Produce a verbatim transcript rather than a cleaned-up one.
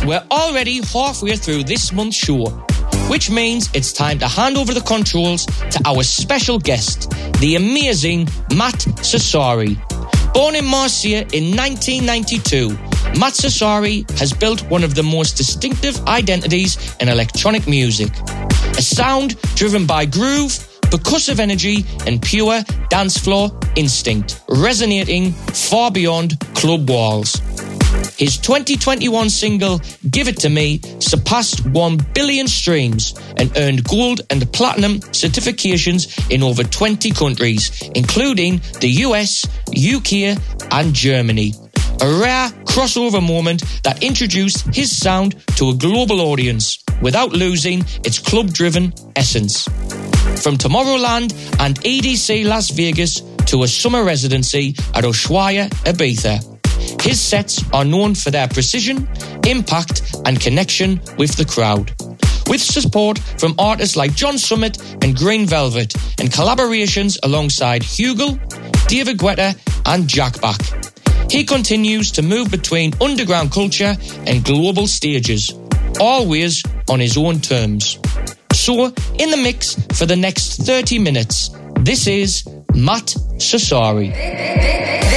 we're already halfway through this month's show, which means it's time to hand over the controls to our special guest, the amazing Matt Sassari. Born in Marseille in nineteen ninety-two, Matt Sassari has built one of the most distinctive identities in electronic music. A sound driven by groove, percussive energy and pure dance floor instinct, resonating far beyond club walls. His twenty twenty-one single, Give It To Me, surpassed one billion streams and earned gold and platinum certifications in over twenty countries, including the U S, U K and Germany. A rare crossover moment that introduced his sound to a global audience without losing its club-driven essence. From Tomorrowland and E D C Las Vegas to a summer residency at Ushuaia, Ibiza, his sets are known for their precision, impact and connection with the crowd. With support from artists like John Summit and Green Velvet and collaborations alongside Hugel, David Guetta and Jack Back. He continues to move between underground culture and global stages, always on his own terms. So, in the mix for the next thirty minutes, this is Matt Sassari.